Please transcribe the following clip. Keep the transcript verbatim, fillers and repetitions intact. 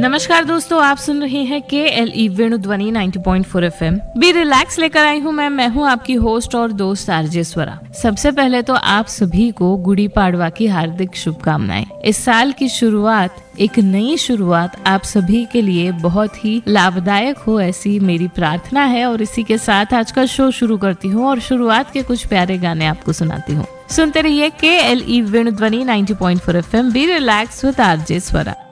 नमस्कार दोस्तों, आप सुन रहे हैं के एल ई वेणुध्वनि नब्बे पॉइंट चार एफ एम। बी रिलैक्स लेकर आई हूँ मैं मैं हूँ आपकी होस्ट और दोस्त आरजे स्वरा। सबसे पहले तो आप सभी को गुड़ी पाड़वा की हार्दिक शुभकामनाएं। इस साल की शुरुआत, एक नई शुरुआत आप सभी के लिए बहुत ही लाभदायक हो, ऐसी मेरी प्रार्थना है। और इसी के साथ आज का शो शुरू करती हूँ और शुरुआत के कुछ प्यारे गाने आपको सुनाती हूँ। सुनते रहिए के एल ई वेणुध्वनि नब्बे पॉइंट चार F M. Be relax with RJ Swara.